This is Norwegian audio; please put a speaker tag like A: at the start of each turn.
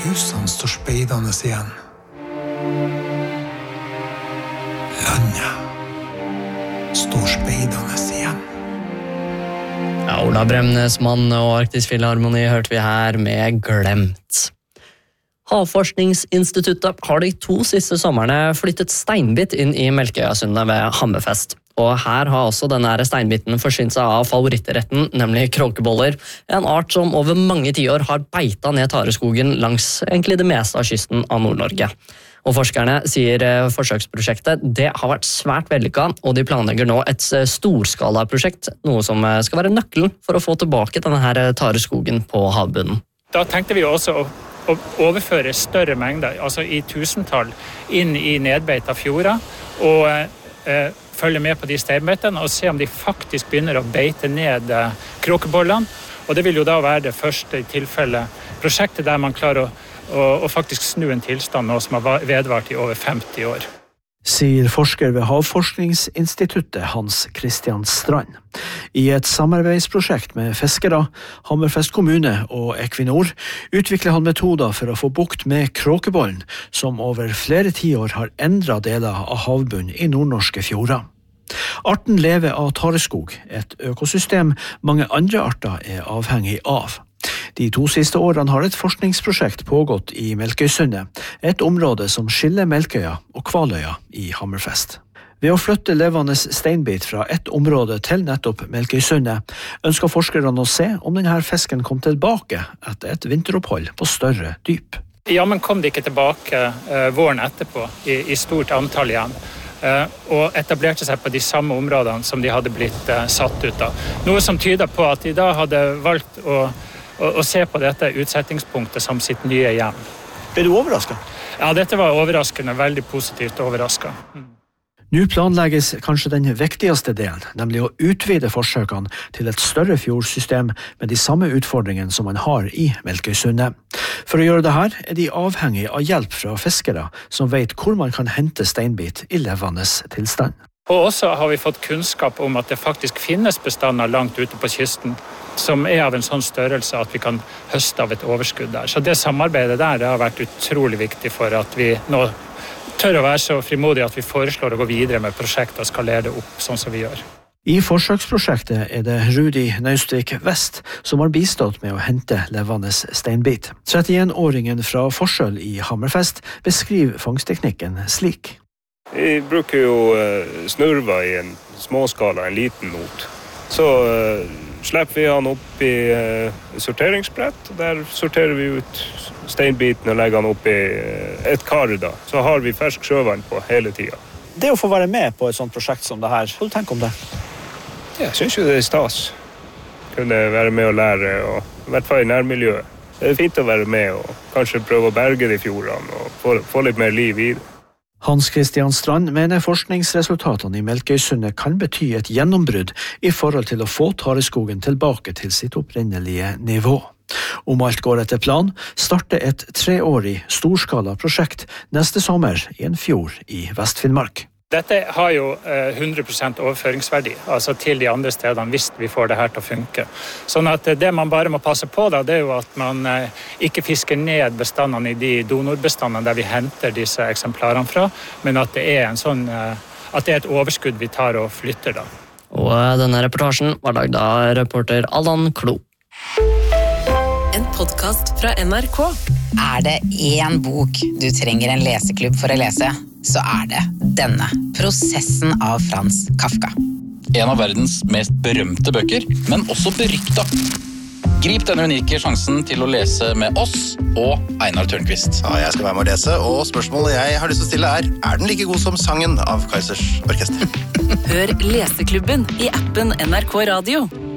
A: Husene står speidende igjen. Landet står speidende igjen.
B: Ja, Ola Bremnesmann og Arktisk Filharmoni hørte vi her med Glemt. Havforskningsinstituttet har de 2 siste sommerne flyttet steinbit inn i Melkøyasundet ved Hammerfest. Og her har også denne steinbiten forsynt seg av favorittretten, nemlig kråkeboller, en art som over mange tiår har beita ned tareskogen langs egentlig det meste av kysten av Nord-Norge. Og forskerne sier forsøksprosjektet det har vært svært vellykket, og de planlegger nå et storskalaprosjekt, noe som skal være nøkkelen for å få tilbake denne her tareskogen på havbunnen.
C: Da tenkte vi også å overføre større mengder, altså i tusentall, inn i nedbeita fjorda, og følge med på de steinbeitene og se om de faktisk begynner å beite ned kråkebollene. Og det vil jo da være det første tilfellet prosjektet der man klarer å faktisk snu en tilstand nå som har vedvart i over 50 år.
D: Sier forsker ved Havforskningsinstituttet Hans Christian Strand. I et samarbeidsprosjekt med fiskere, Hammerfest kommune og Equinor utvikler han metoder for å få bukt med kråkebollen, som over flere tiår har endret deler av havbunnen i nordnorske fjorder. Arten lever av tareskog, et økosystem mange andre arter er avhengig av. De 2 siste årene har et forskningsprosjekt pågått i Melkøysundet, et område som skiller Melkøya og Kvaløya i Hammerfest. Ved å flytte levende steinbit fra et område til nettopp Melkøysundet, ønsker forskerne å se om denne fisken kom tilbake etter et vinteropphold på større dyp.
C: Ja, men kom de ikke tilbake våren etterpå i stort antall igjen, og etablerte seg på de samme områdene som de hadde blitt satt ut av. Noe som tyder på at de da hadde valgt å se på dette utsettingspunktet som sitt nye hjem.
D: Ble du overrasket?
C: Ja, dette var overraskende, veldig positivt overrasket.
D: Nå planlegges kanskje den viktigste delen, nemlig å utvide forsøkene til et større fjordsystem med de samme utfordringene som man har i Melkøysundet. For å gjøre det her er de avhengig av hjelp fra fiskere som vet hvor man kan hente steinbit i levende tilstand.
C: Og også har vi fått kunnskap om at det faktisk finnes bestander langt ute på kysten som er av en sånn størrelse at vi kan høste av et overskudd der. Så det samarbeidet der det har vært utrolig viktig for at vi nå tør å være så frimodige at vi foreslår å gå videre med prosjektet og skalere det opp sånn som vi gjør.
D: I forsøksprosjektet er det Rudi Naustvik Vest som har bistått med å hente levende steinbit. 31-åringen fra Forsøl i Hammerfest beskriver fangstteknikken slik.
E: Vi bruker jo snurva i en småskala, en liten not. Så slipper vi han opp i sorteringsbrett. Der sorterer vi ut steinbiten og legger han opp i et kar da. Så har vi fersk sjøvann på hele tiden.
D: Det å få være med på et sånt prosjekt som det her, hva du tenker om det?
E: Jeg synes jo det er stas. Kunne være med og lære, og i hvert fall i nærmiljøet. Det er fint å være med og kanskje prøve å berge de fjordene og få litt mer liv i det.
D: Hans Christian Strand mener forskningsresultatene i Melkøysundet kan bety et gjennombrudd i forhold til å få tareskogen tilbake til sitt opprinnelige nivå. Om alt går etter plan, starter et 3-årig storskala prosjekt neste sommer i en fjord i Vest-Finnmark.
C: Dette har jo 100% overføringsverdi, altså til de andre stedene hvis vi får det her til å funke. Sånn at det man bare må passe på da, det er jo at man ikke fisker ned bestandene i de donorbestandene der vi henter disse eksemplarene fra, men at det er at det er et overskudd vi tar og flytter da.
B: Og denne reportasjen var lagd av reporter Allan Klo.
F: En podcast fra NRK.
G: Er det en bok du trenger en leseklubb for å lese, så er det denne. Prosessen av Frans Kafka.
H: En av verdens mest berømte bøker, men også berykta. Grip denne unike sjansen til å lese med oss og Einar Tørnquist.
I: Ja, jeg skal være med å lese, og spørsmålet jeg har lyst til å stille er den like god som sangen av Kaizers Orkester?
F: Hør Leseklubben i appen NRK Radio.